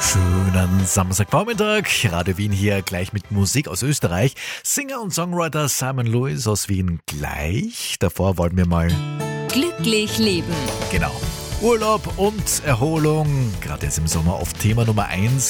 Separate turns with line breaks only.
Schönen Samstagvormittag. Radio Wien hier gleich mit Musik aus Österreich. Singer und Songwriter Simon Lewis aus Wien gleich. Davor wollten wir mal
Glücklich leben.
Genau. Urlaub und Erholung, gerade jetzt im Sommer oft Thema Nummer 1